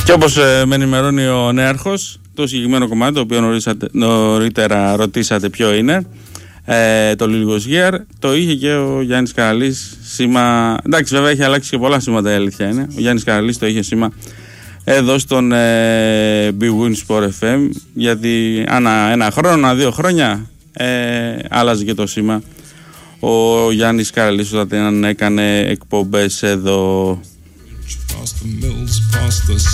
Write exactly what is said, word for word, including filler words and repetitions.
Και όπως ε, με ενημερώνει ο νέαρχος, το συγκεκριμένο κομμάτι, το οποίο νωρίτερα ρωτήσατε ποιο είναι, ε, το Λίγος Γεαρ, το είχε και ο Γιάννης Καραλής σήμα. Εντάξει, βέβαια έχει αλλάξει και πολλά σήματα, η αλήθεια είναι. Ο Γιάννης Καραλής το είχε σήμα εδώ στον ε, Big Win Sport εφ εμ, γιατί ανά ένα χρόνο, ανά δύο χρόνια ε, άλλαζε και το σήμα ο Γιάννης Καραλής όταν έκανε εκπομπές εδώ.